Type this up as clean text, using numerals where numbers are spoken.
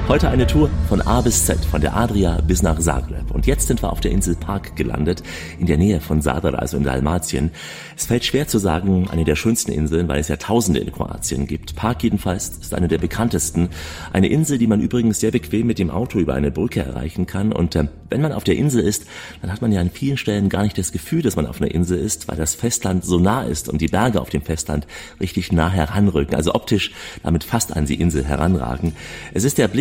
Heute eine Tour von A bis Z, von der Adria bis nach Zagreb. Und jetzt sind wir auf der Insel Pag gelandet, in der Nähe von Zadar, also in Dalmatien. Es fällt schwer zu sagen, eine der schönsten Inseln, weil es ja Tausende in Kroatien gibt. Pag jedenfalls ist eine der bekanntesten. Eine Insel, die man übrigens sehr bequem mit dem Auto über eine Brücke erreichen kann. Und wenn man auf der Insel ist, dann hat man ja an vielen Stellen gar nicht das Gefühl, dass man auf einer Insel ist, weil das Festland so nah ist und die Berge auf dem Festland richtig nah heranrücken. Also optisch damit fast an die Insel heranragen. Es ist der Blick